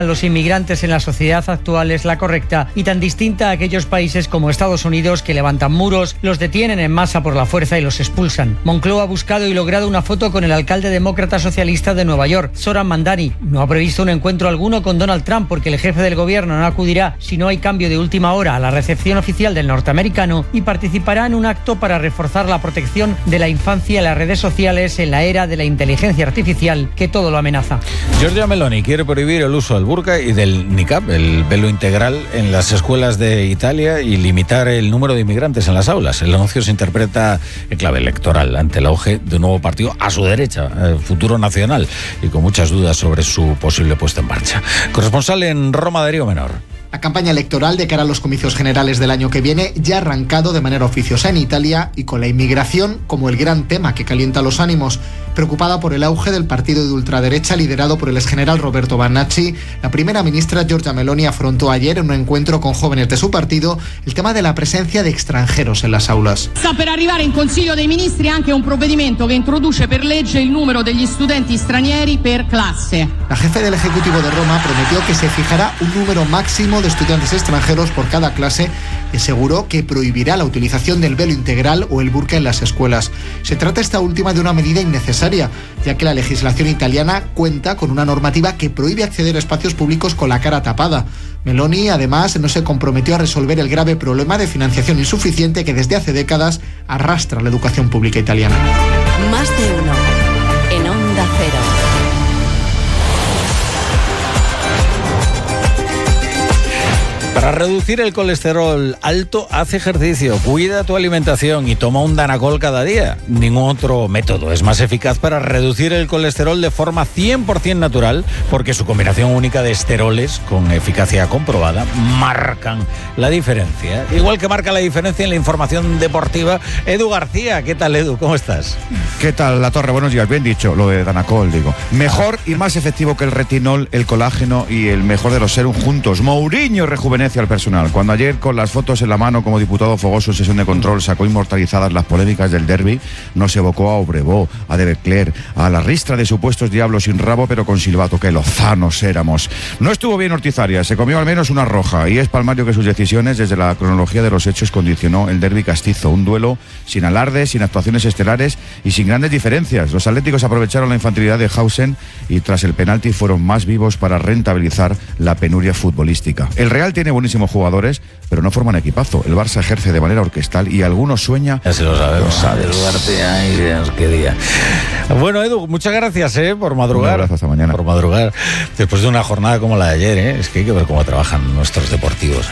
los inmigrantes en la sociedad actual es la correcta y tan distinta a aquellos países como Estados Unidos que levantan muros, los detienen en masa por la fuerza y los expulsan. Moncloa ha buscado y logrado una foto con el alcalde demócrata socialista de Nueva York, Zoran Mamdani. No ha previsto un encuentro alguno con Donald Trump porque el jefe del gobierno no acudirá si no hay cambio de última hora a la recepción oficial del norteamericano y participará en un acto para reforzar la protección de la infancia en las redes sociales en la era de la inteligencia artificial que todo lo amenaza. Giorgia Meloni quiere prohibir el uso del burka y del niqab, el velo integral, en las escuelas de Italia y limitar el número de inmigrantes en las aulas. El anuncio se interpreta en clave electoral ante el auge de un nuevo partido a su derecha, Futuro Nacional, y con muchas dudas sobre su posible puesta en marcha. Corresponsal en Roma, Darío Menor. La campaña electoral de cara a los comicios generales del año que viene ya ha arrancado de manera oficiosa en Italia y con la inmigración como el gran tema que calienta los ánimos. Preocupada por el auge del partido de ultraderecha liderado por el exgeneral Roberto Bannacci, la primera ministra Giorgia Meloni afrontó ayer en un encuentro con jóvenes de su partido el tema de la presencia de extranjeros en las aulas. Sta per arrivare in Consiglio dei Ministri anche un provvedimento che introduce per legge il numero degli studenti stranieri per classe. La jefe del Ejecutivo de Roma prometió que se fijará un número máximo de estudiantes extranjeros por cada clase y aseguró que prohibirá la utilización del velo integral o el burka en las escuelas. Se trata esta última de una medida innecesaria, ya que la legislación italiana cuenta con una normativa que prohíbe acceder a espacios públicos con la cara tapada. Meloni, además, no se comprometió a resolver el grave problema de financiación insuficiente que desde hace décadas arrastra la educación pública italiana. Más de uno en Onda Cero. Para reducir el colesterol alto, haz ejercicio, cuida tu alimentación y toma un Danacol cada día. Ningún otro método es más eficaz para reducir el colesterol de forma 100% natural, porque su combinación única de esteroles, con eficacia comprobada, marcan la diferencia. Igual que marca la diferencia en la información deportiva, Edu García. ¿Qué tal, Edu? ¿Cómo estás? ¿Qué tal, La Torre? Buenos días. Bien dicho, lo de Danacol, digo. Mejor y más efectivo que el retinol, el colágeno y el mejor de los serum juntos. Mourinho rejuvenece al personal. Cuando ayer, con las fotos en la mano como diputado fogoso en sesión de control, sacó inmortalizadas las polémicas del derbi, nos evocó a Obrevó, a De Leclerc, a la ristra de supuestos diablos sin rabo pero con silbato. ¡Qué lozanos éramos! No estuvo bien Ortizaria, se comió al menos una roja, y es palmario que sus decisiones desde la cronología de los hechos condicionó el derbi castizo, un duelo sin alardes, sin actuaciones estelares y sin grandes diferencias. Los atléticos aprovecharon la infantilidad de Hausen y tras el penalti fueron más vivos para rentabilizar la penuria futbolística. El Real tiene buenísimos jugadores, pero no forman equipazo. El Barça ejerce de manera orquestal y algunos sueña. Ya se lo sabemos. Ay, Dios, qué día. Bueno, Edu, muchas gracias por madrugar. Un abrazo, hasta mañana. Por madrugar. Después de una jornada como la de ayer, es que hay que ver cómo trabajan nuestros deportivos.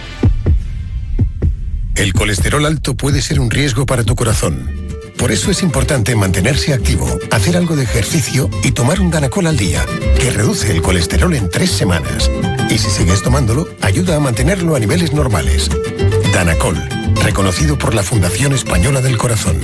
El colesterol alto puede ser un riesgo para tu corazón. Por eso es importante mantenerse activo, hacer algo de ejercicio y tomar un Danacol al día, que reduce el colesterol en 3 semanas. Y si sigues tomándolo, ayuda a mantenerlo a niveles normales. Danacol, reconocido por la Fundación Española del Corazón.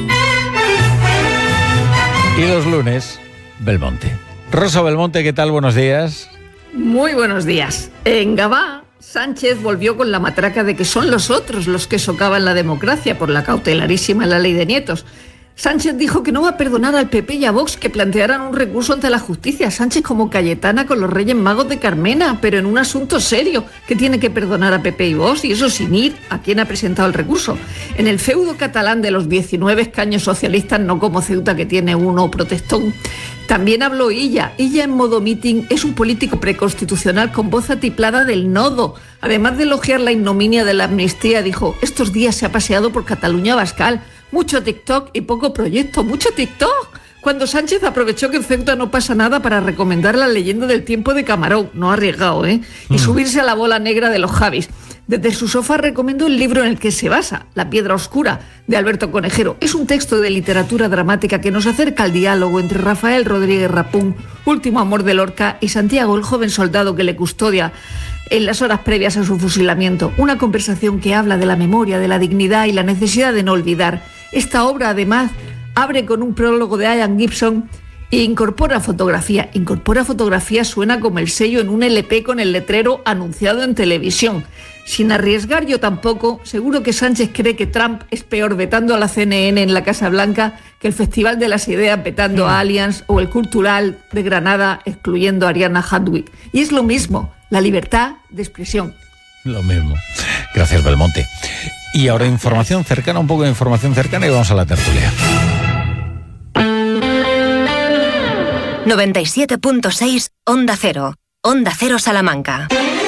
Y los lunes, Belmonte. Rosa Belmonte, ¿qué tal? Buenos días. Muy buenos días. En Gabá, Sánchez volvió con la matraca de que son los otros los que socavan la democracia por la cautelarísima la ley de nietos. Sánchez dijo que no va a perdonar al PP y a Vox que plantearan un recurso ante la justicia. Sánchez como Cayetana con los Reyes Magos de Carmena, pero en un asunto serio, que tiene que perdonar a PP y Vox, y eso sin ir a quien ha presentado el recurso. En el feudo catalán de los 19 escaños socialistas, no como Ceuta que tiene uno protestón. También habló Illa. Illa en modo meeting es un político preconstitucional con voz atiplada del nodo. Además de elogiar la ignominia de la amnistía, dijo: estos días se ha paseado por Cataluña Bascal. Mucho TikTok y poco proyecto. ¡Mucho TikTok! Cuando Sánchez aprovechó que en Ceuta no pasa nada para recomendar la leyenda del tiempo de Camarón, no ha arriesgado, y subirse a la bola negra de los Javis. Desde su sofá recomendó el libro en el que se basa, La piedra oscura, de Alberto Conejero. Es un texto de literatura dramática que nos acerca al diálogo entre Rafael Rodríguez Rapún, último amor de Lorca, y Santiago, el joven soldado que le custodia en las horas previas a su fusilamiento. Una conversación que habla de la memoria, de la dignidad y la necesidad de no olvidar. Esta obra, además, abre con un prólogo de Ian Gibson e incorpora fotografía. Incorpora fotografía suena como el sello en un LP con el letrero anunciado en televisión. Sin arriesgar yo tampoco, seguro que Sánchez cree que Trump es peor vetando a la CNN en la Casa Blanca que el Festival de las Ideas vetando a Allianz o el Cultural de Granada excluyendo a Ariana Hadwick. Y es lo mismo, la libertad de expresión. Lo mismo. Gracias, Belmonte. Y ahora información cercana, un poco de información cercana y vamos a la tertulia. 97.6 Onda Cero. Onda Cero Salamanca.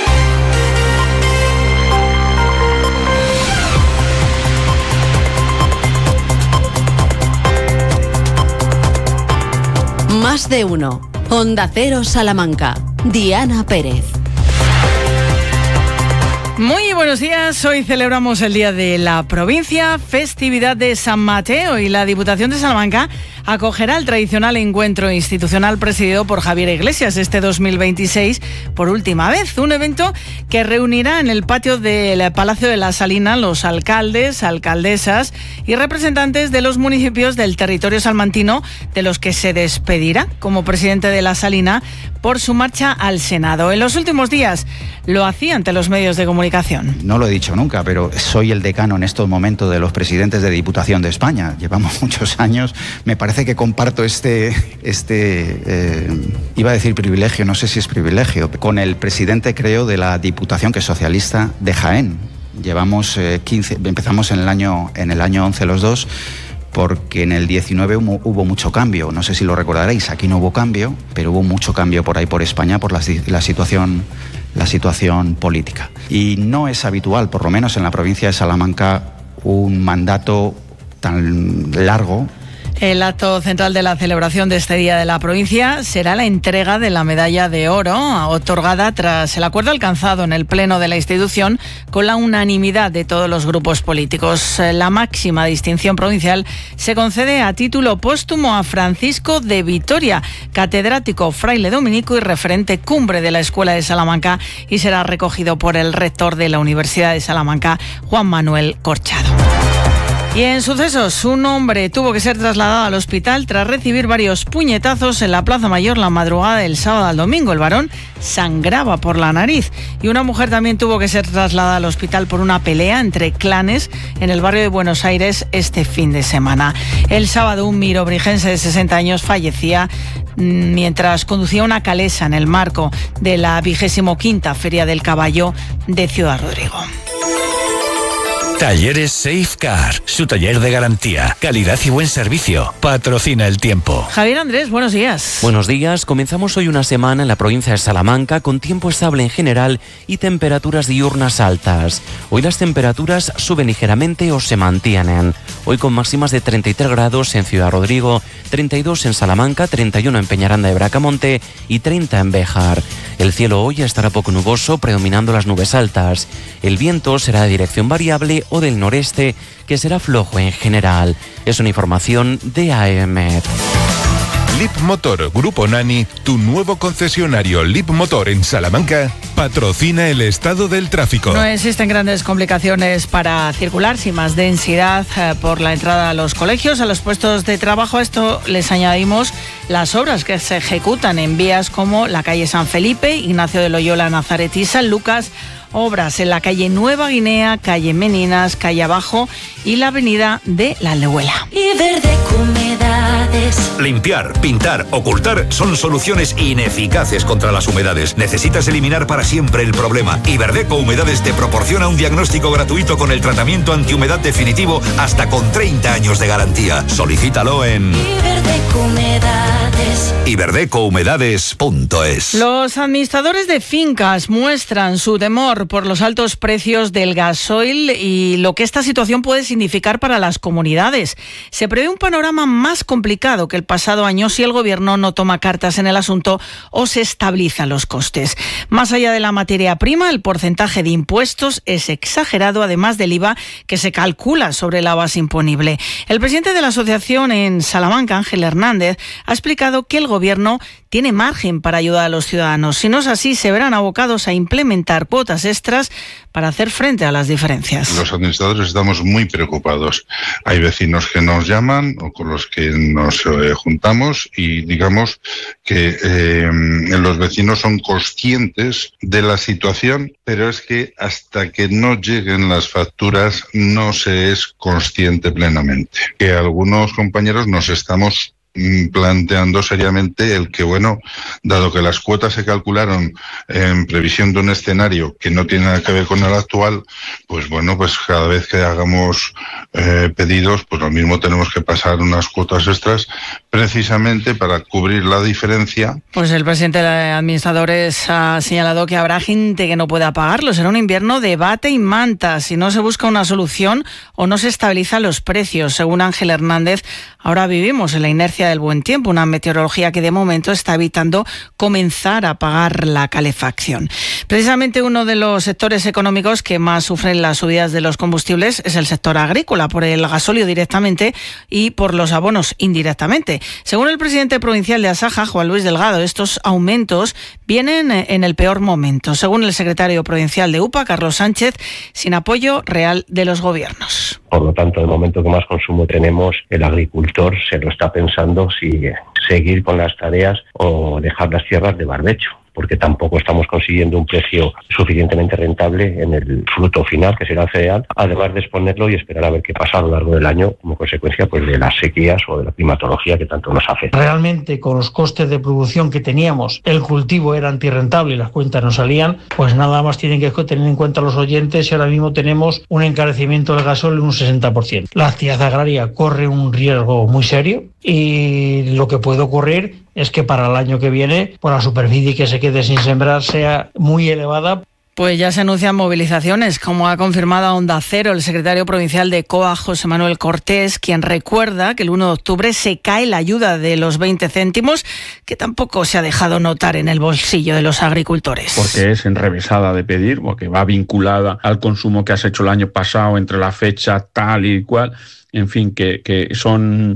Más de uno. Onda Cero Salamanca. Diana Pérez. Muy buenos días, hoy celebramos el Día de la Provincia, festividad de San Mateo, y la Diputación de Salamanca acogerá el tradicional encuentro institucional presidido por Javier Iglesias este 2026 por última vez, un evento que reunirá en el patio del Palacio de la Salina los alcaldes, alcaldesas y representantes de los municipios del territorio salmantino, de los que se despedirá como presidente de la Salina por su marcha al Senado. En los últimos días lo hacía ante los medios de comunicación. No lo he dicho nunca, pero soy el decano en estos momentos de los presidentes de Diputación de España. Llevamos muchos años. Me parece que comparto iba a decir privilegio, no sé si es privilegio, con el presidente, creo, de la Diputación, que es socialista, de Jaén. Llevamos 15, empezamos en el año 11 los dos, porque en el 19 hubo mucho cambio. No sé si lo recordaréis, aquí no hubo cambio, pero hubo mucho cambio por ahí por España por la situación política. Y no es habitual, por lo menos en la provincia de Salamanca, un mandato tan largo. El acto central de la celebración de este Día de la Provincia será la entrega de la medalla de oro otorgada tras el acuerdo alcanzado en el Pleno de la institución con la unanimidad de todos los grupos políticos. La máxima distinción provincial se concede a título póstumo a Francisco de Vitoria, catedrático fraile dominico y referente cumbre de la Escuela de Salamanca, y será recogido por el rector de la Universidad de Salamanca, Juan Manuel Corchado. Y en sucesos, un hombre tuvo que ser trasladado al hospital tras recibir varios puñetazos en la Plaza Mayor la madrugada del sábado al domingo. El varón sangraba por la nariz. Y una mujer también tuvo que ser trasladada al hospital por una pelea entre clanes en el barrio de Buenos Aires este fin de semana. El sábado, un mirobrigense de 60 años fallecía mientras conducía una calesa en el marco de la 25ª Feria del Caballo de Ciudad Rodrigo. Talleres Safecar, su taller de garantía, calidad y buen servicio. Patrocina el tiempo. Javier Andrés, buenos días. Buenos días. Comenzamos hoy una semana en la provincia de Salamanca con tiempo estable en general y temperaturas diurnas altas. Hoy las temperaturas suben ligeramente o se mantienen. Hoy con máximas de 33 grados en Ciudad Rodrigo, 32 en Salamanca, 31 en Peñaranda de Bracamonte y 30 en Béjar. El cielo hoy estará poco nuboso, predominando las nubes altas. El viento será de dirección variable o del noreste, que será flojo en general. Es una información de AEMET. LIP Motor Grupo Nani, tu nuevo concesionario LIP Motor en Salamanca, patrocina el estado del tráfico. No existen grandes complicaciones para circular, sin más densidad por la entrada a los colegios, a los puestos de trabajo. A esto les añadimos las obras que se ejecutan en vías como la calle San Felipe, Ignacio de Loyola, Nazaret y San Lucas, obras en la calle Nueva Guinea, calle Meninas, calle Abajo y la avenida de la Aldehuela. Iberdeco Humedades. Limpiar, pintar, ocultar son soluciones ineficaces contra las humedades. Necesitas eliminar para siempre el problema. Iberdeco Humedades te proporciona un diagnóstico gratuito con el tratamiento antihumedad definitivo hasta con 30 años de garantía. Solicítalo en Iberdeco Humedades. iberdecouhumedades.es. Los administradores de fincas muestran su temor por los altos precios del gasoil y lo que esta situación puede significar para las comunidades. Se prevé un panorama más complicado que el pasado año si el gobierno no toma cartas en el asunto o se estabilizan los costes. Más allá de la materia prima, el porcentaje de impuestos es exagerado, además del IVA que se calcula sobre la base imponible. El presidente de la asociación en Salamanca, Ángel Hernández, ha explicado explicado que el Gobierno tiene margen para ayudar a los ciudadanos. Si no es así, se verán abocados a implementar cuotas extras para hacer frente a las diferencias. Los administradores estamos muy preocupados. Hay vecinos que nos llaman o con los que nos juntamos y digamos que los vecinos son conscientes de la situación, pero es que hasta que no lleguen las facturas no se es consciente plenamente. Que algunos compañeros nos estamos planteando seriamente el que, bueno, dado que las cuotas se calcularon en previsión de un escenario que no tiene nada que ver con el actual, pues bueno, pues cada vez que hagamos pedidos, pues lo mismo tenemos que pasar unas cuotas extras precisamente para cubrir la diferencia. Pues el presidente de administradores ha señalado que habrá gente que no pueda pagarlo. Será un invierno de bate y manta si no se busca una solución o no se estabilizan los precios. Según Ángel Hernández, ahora vivimos en la inercia del buen tiempo, una meteorología que de momento está evitando comenzar a pagar la calefacción. Precisamente uno de los sectores económicos que más sufren las subidas de los combustibles es el sector agrícola, por el gasóleo directamente y por los abonos indirectamente. Según el presidente provincial de Asaja, Juan Luis Delgado, estos aumentos vienen en el peor momento. Según el secretario provincial de UPA, Carlos Sánchez, sin apoyo real de los gobiernos. Por lo tanto, el momento que más consumo tenemos, el agricultor se lo está pensando si seguir con las tareas o dejar las tierras de barbecho, porque tampoco estamos consiguiendo un precio suficientemente rentable en el fruto final, que será el cereal, además de exponerlo y esperar a ver qué pasa a lo largo del año como consecuencia pues de las sequías o de la climatología que tanto nos afecta. Realmente, con los costes de producción que teníamos, el cultivo era antirrentable y las cuentas no salían, pues nada más tienen que tener en cuenta los oyentes y ahora mismo tenemos un encarecimiento del gasóleo de un 60%. La actividad agraria corre un riesgo muy serio y lo que puede ocurrir es que para el año que viene, por la superficie que se quede sin sembrar sea muy elevada. Pues ya se anuncian movilizaciones, como ha confirmado a Onda Cero el secretario provincial de COA, José Manuel Cortés, quien recuerda que el 1 de octubre se cae la ayuda de los 20 céntimos, que tampoco se ha dejado notar en el bolsillo de los agricultores. Porque es enrevesada de pedir, porque va vinculada al consumo que has hecho el año pasado entre la fecha tal y cual, en fin, que son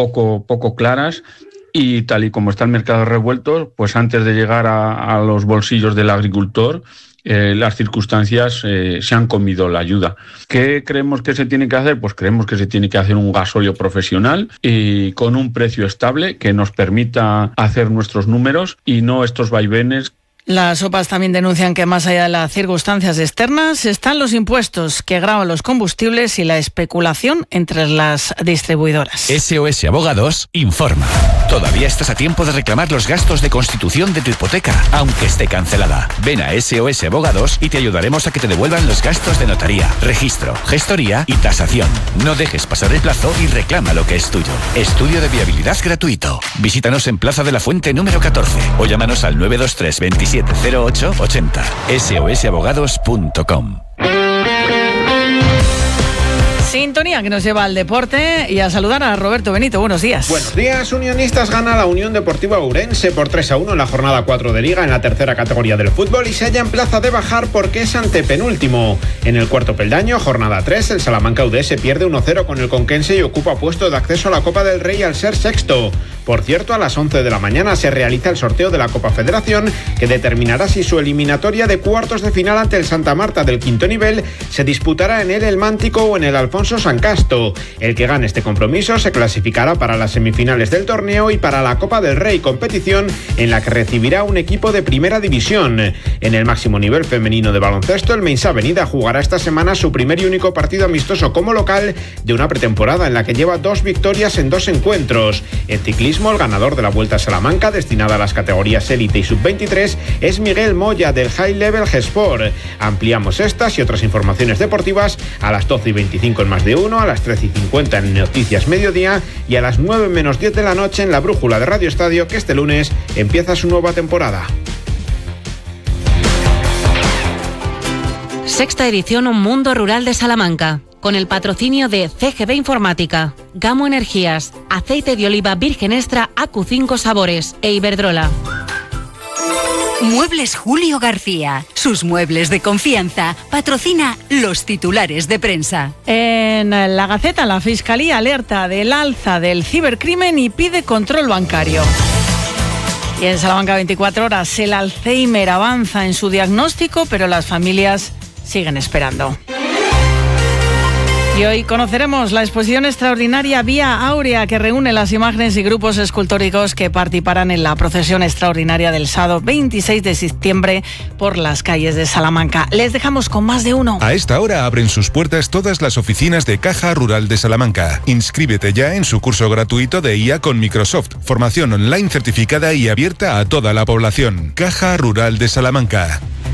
poco claras. Y tal y como está el mercado revuelto, pues antes de llegar a los bolsillos del agricultor, las circunstancias se han comido la ayuda. ¿Qué creemos que se tiene que hacer? Pues creemos que se tiene que hacer un gasóleo profesional y con un precio estable que nos permita hacer nuestros números y no estos vaivenes. Las OPAs también denuncian que más allá de las circunstancias externas están los impuestos que gravan los combustibles y la especulación entre las distribuidoras. SOS Abogados informa. Todavía estás a tiempo de reclamar los gastos de constitución de tu hipoteca, aunque esté cancelada. Ven a SOS Abogados y te ayudaremos a que te devuelvan los gastos de notaría, registro, gestoría y tasación. No dejes pasar el plazo y reclama lo que es tuyo. Estudio de viabilidad gratuito. Visítanos en Plaza de la Fuente número 14 o llámanos al 923 27 08 80. sosabogados.com. Sintonía que nos lleva al deporte y a saludar a Roberto Benito. Buenos días. Buenos días. Unionistas gana la Unión Deportiva Ourense por 3-1 en la jornada 4 de Liga en la tercera categoría del fútbol y se halla en plaza de bajar porque es antepenúltimo. En el cuarto peldaño, jornada 3, el Salamanca UDS pierde 1-0 con el Conquense y ocupa puesto de acceso a la Copa del Rey al ser sexto. Por cierto, a las 11 de la mañana se realiza el sorteo de la Copa Federación que determinará si su eliminatoria de cuartos de final ante el Santa Marta del quinto nivel se disputará en el Mántico o en el Alfonso San Casto. El que gane este compromiso se clasificará para las semifinales del torneo y para la Copa del Rey, competición en la que recibirá un equipo de primera división. En el máximo nivel femenino de baloncesto, el Meisá Avenida jugará esta semana su primer y único partido amistoso como local de una pretemporada en la que lleva 2 victorias en 2 encuentros. En ciclismo, el ganador de la Vuelta a Salamanca, destinada a las categorías élite y sub-23, es Miguel Moya del High Level G-Sport. Ampliamos estas y otras informaciones deportivas a las 12:25 en Más de Uno, a las 13:50 en Noticias Mediodía y a las 9 menos 10 de la noche en la Brújula de Radio Estadio, que este lunes empieza su nueva temporada. Sexta edición Un Mundo Rural de Salamanca, con el patrocinio de CGB Informática, Gamo Energías, Aceite de Oliva Virgen Extra AQ5 Sabores e Iberdrola. Muebles Julio García. Sus muebles de confianza. Patrocina los titulares de prensa. En La Gaceta, la Fiscalía alerta del alza del cibercrimen y pide control bancario. Y en Salamanca 24 horas, el Alzheimer avanza en su diagnóstico, pero las familias siguen esperando. Y hoy conoceremos la exposición extraordinaria Vía Áurea, que reúne las imágenes y grupos escultóricos que participarán en la procesión extraordinaria del sábado 26 de septiembre por las calles de Salamanca. Les dejamos con más de uno. A esta hora abren sus puertas todas las oficinas de Caja Rural de Salamanca. Inscríbete ya en su curso gratuito de IA con Microsoft. Formación online certificada y abierta a toda la población. Caja Rural de Salamanca.